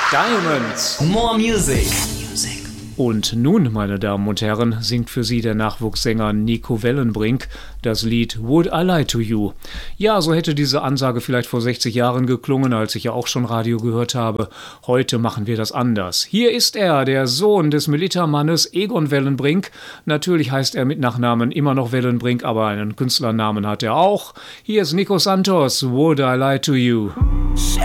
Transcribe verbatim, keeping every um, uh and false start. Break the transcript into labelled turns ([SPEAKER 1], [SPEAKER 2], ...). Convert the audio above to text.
[SPEAKER 1] Diamonds.
[SPEAKER 2] More music.
[SPEAKER 1] Und nun, meine Damen und Herren, singt für Sie der Nachwuchssänger Nico Wellenbrink das Lied Would I Lie to You? Ja, so hätte diese Ansage vielleicht vor sechzig Jahren geklungen, als ich ja auch schon Radio gehört habe. Heute machen wir das anders. Hier ist er, der Sohn des Militermannes Egon Wellenbrink. Natürlich heißt er mit Nachnamen immer noch Wellenbrink, aber einen Künstlernamen hat er auch. Hier ist Nico Santos, Would I Lie to You?
[SPEAKER 3] Shit.